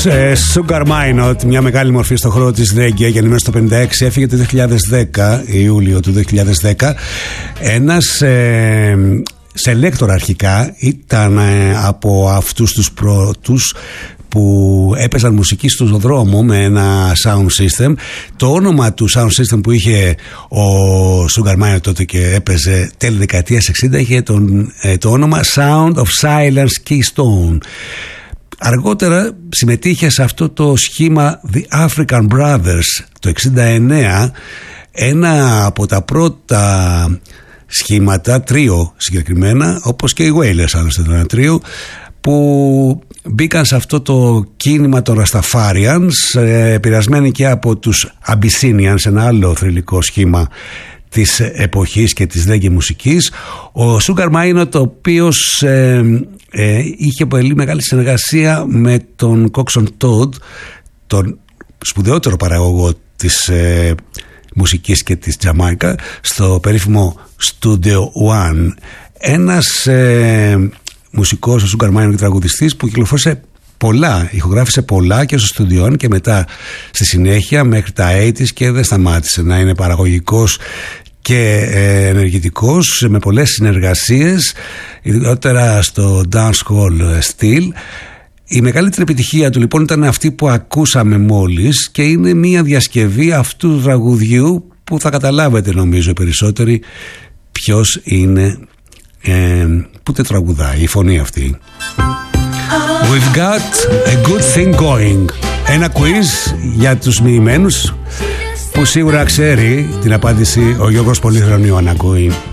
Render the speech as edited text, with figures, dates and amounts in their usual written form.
Sugar Minot, μια μεγάλη μορφή στον χώρο της reggae, γεννημένο στο 56, έφυγε το 2010, Ιούλιο του 2010. Ένας selector αρχικά, ήταν από αυτούς τους πρώτους που έπαιζαν μουσική στον δρόμο με ένα sound system. Το όνομα του sound system που είχε ο Sugar Minot τότε και έπαιζε τέλη δεκαετίας 60 είχε το όνομα Sound of Silence Keystone. Αργότερα συμμετείχε σε αυτό το σχήμα The African Brothers το 69, ένα από τα πρώτα σχήματα, τρίο συγκεκριμένα, όπως και οι Wailers άλλωστε ήταν ένα τρίο, που μπήκαν σε αυτό το κίνημα των Rastafarians, επηρεασμένοι και από τους Abyssinians, ένα άλλο θρυλικό σχήμα της εποχής και της reggae μουσικής. Ο Sugar Minot, ο οποίος είχε πολύ μεγάλη συνεργασία με τον Coxsone Todd, τον σπουδαιότερο παραγωγό της μουσικής και της Τζαμάικα, στο περίφημο Studio One. Ένας μουσικός, ο Sugar Minot και τραγουδιστής που κυκλοφόρησε πολλά, ηχογράφησε πολλά και στο στούντιο και μετά στη συνέχεια μέχρι τα 80's και δεν σταμάτησε να είναι παραγωγικός και ενεργητικός με πολλές συνεργασίες, ειδικότερα στο dancehall style. Η μεγαλύτερη επιτυχία του λοιπόν ήταν αυτή που ακούσαμε μόλις και είναι μια διασκευή αυτού του τραγουδιού που θα καταλάβετε νομίζω οι περισσότεροι ποιος είναι που τε τραγουδάει η φωνή αυτή. We've got a good thing going. Ένα quiz για τους μοιημένους που σίγουρα ξέρει την απάντηση ο Γιώργος Πολύχρονου Ανακούη.